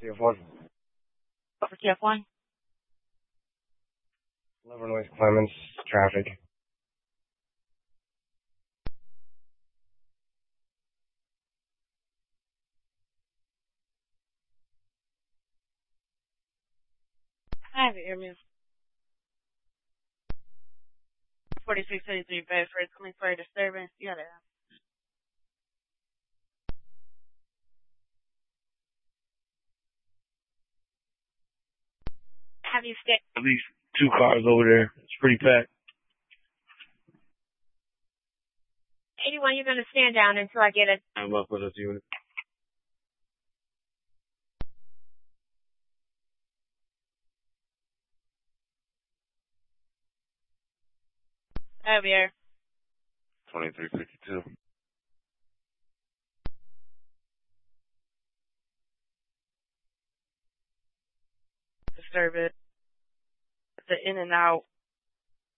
TF1. Over TF1. Illinois Clements, traffic. I have area 4633 Bedford, coming for a disturbance. You gotta ask. Have you stayed? At least 2 cars over there. It's pretty packed. 81, you're gonna stand down until I get it. I'm up with this unit. Over here. 2352. Disturb it. The in and out.